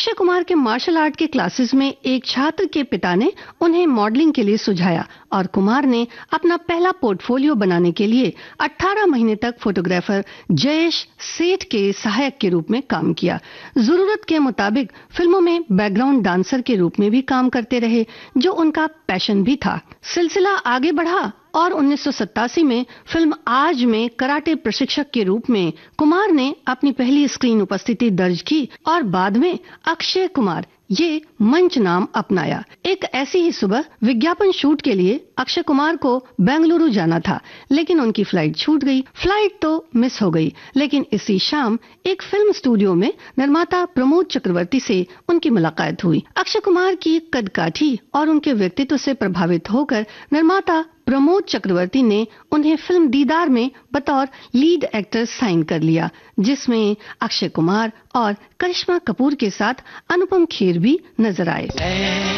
अक्षय कुमार के martial art के classes में एक छात्र के पिता ने उन्हें मॉडलिंग के लिए सुझाया और कुमार ने अपना पहला पोर्टफोलियो बनाने के लिए 18 महीने तक फोटोग्राफर जयेश सेठ के सहायक के रूप में काम किया। जरूरत के मुताबिक फिल्मों में बैकग्राउंड डांसर के रूप में भी काम करते रहे, जो उनका पैशन भी था। सिलसिला आगे बढ़ा और 1987 में फिल्म आज में कराटे प्रशिक्षक के रूप में कुमार ने अपनी पहली स्क्रीन उपस्थिति दर्ज की और बाद में अक्षय कुमार ये मंच नाम अपनाया। एक ऐसी ही सुबह विज्ञापन शूट के लिए अक्षय कुमार को बेंगलुरु जाना था, लेकिन उनकी फ्लाइट छूट गई। फ्लाइट तो मिस हो गई, लेकिन इसी शाम एक फिल्म स्टूडियो में निर्माता प्रमोद चक्रवर्ती से उनकी मुलाकात हुई। अक्षय कुमार की कदकाठी और उनके व्यक्तित्व से प्रभावित होकर निर्माता प्रमोद चक्रवर्ती ने उन्हें फिल्म दीदार में बतौर लीड एक्टर साइन कर लिया, जिसमें अक्षय कुमार और करिश्मा कपूर के साथ अनुपम खेर भी नजर आए।